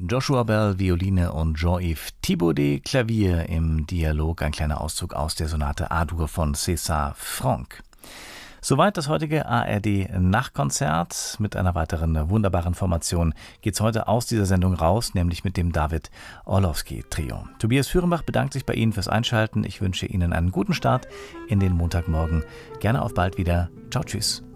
Joshua Bell, Violine und Jean-Yves Thibaudet, Klavier im Dialog. Ein kleiner Auszug aus der Sonate A-Dur von César Franck. Soweit das heutige ARD-Nachtkonzert. Mit einer weiteren wunderbaren Formation geht's heute aus dieser Sendung raus, nämlich mit dem David Orlowski-Trio. Tobias Führenbach bedankt sich bei Ihnen fürs Einschalten. Ich wünsche Ihnen einen guten Start in den Montagmorgen. Gerne auf bald wieder. Ciao, tschüss.